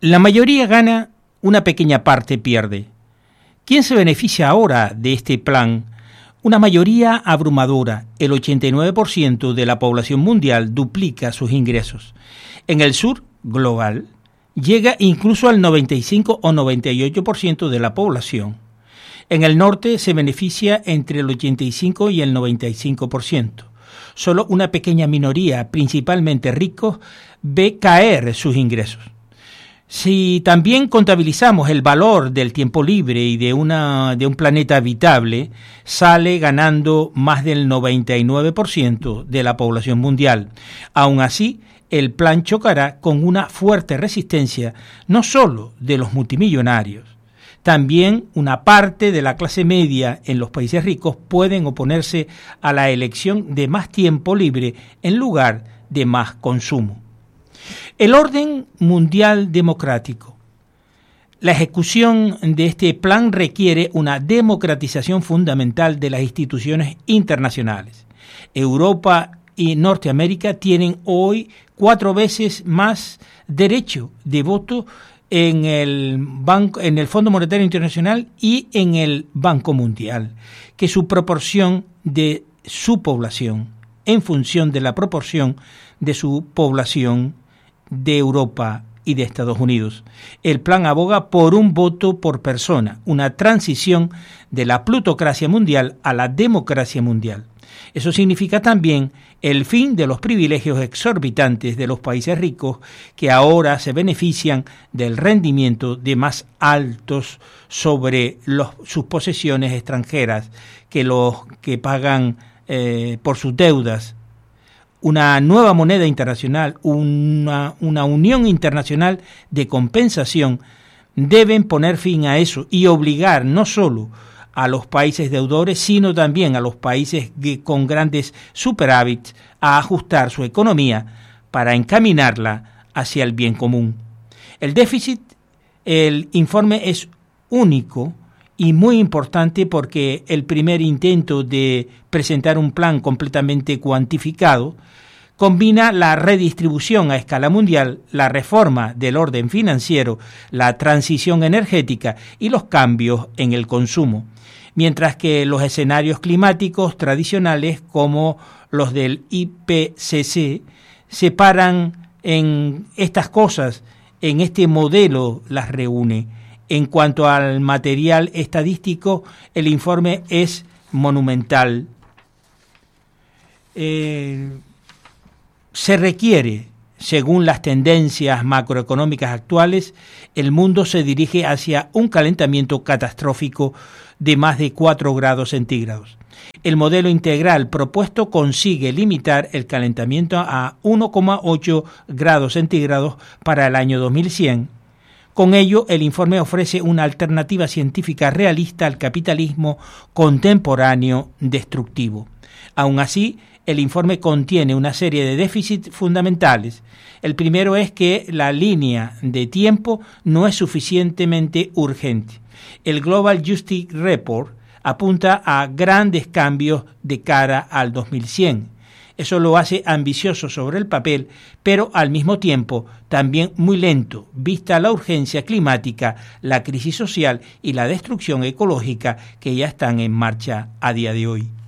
La mayoría gana, una pequeña parte pierde. ¿Quién se beneficia ahora de este plan? Una mayoría abrumadora, el 89% de la población mundial duplica sus ingresos. En el sur global, llega incluso al 95 o 98% de la población. En el norte se beneficia entre el 85 y el 95%. Solo una pequeña minoría, principalmente ricos, ve caer sus ingresos. Si también contabilizamos el valor del tiempo libre y de un planeta habitable, sale ganando más del 99% de la población mundial. Aún así, el plan chocará con una fuerte resistencia no solo de los multimillonarios. También una parte de la clase media en los países ricos pueden oponerse a la elección de más tiempo libre en lugar de más consumo. El orden mundial democrático. La ejecución de este plan requiere una democratización fundamental de las instituciones internacionales. Europa y Norteamérica tienen hoy 4 veces más derecho de voto en el Fondo Monetario Internacional y en el Banco Mundial que su proporción de su población, en función de la proporción de su población de Europa y de Estados Unidos. El plan aboga por un voto por persona, una transición de la plutocracia mundial a la democracia mundial. Eso significa también el fin de los privilegios exorbitantes de los países ricos que ahora se benefician del rendimiento de más altos sobre sus posesiones extranjeras que los que pagan por sus deudas. Una nueva moneda internacional, una unión internacional de compensación deben poner fin a eso y obligar no solo a los países deudores, sino también a los países con grandes superávits a ajustar su economía para encaminarla hacia el bien común. El déficit, el informe es único y muy importante porque el primer intento de presentar un plan completamente cuantificado combina la redistribución a escala mundial, la reforma del orden financiero, la transición energética y los cambios en el consumo, mientras que los escenarios climáticos tradicionales como los del IPCC separan en estas cosas, en este modelo las reúne. En cuanto al material estadístico, el informe es monumental. Se requiere, según las tendencias macroeconómicas actuales, el mundo se dirige hacia un calentamiento catastrófico de más de 4 grados centígrados. El modelo integral propuesto consigue limitar el calentamiento a 1,8 grados centígrados para el año 2100. Con ello, el informe ofrece una alternativa científica realista al capitalismo contemporáneo destructivo. Aún así, el informe contiene una serie de déficits fundamentales. El primero es que la línea de tiempo no es suficientemente urgente. El Global Justice Report apunta a grandes cambios de cara al 2100. Eso lo hace ambicioso sobre el papel, pero al mismo tiempo también muy lento, vista la urgencia climática, la crisis social y la destrucción ecológica que ya están en marcha a día de hoy.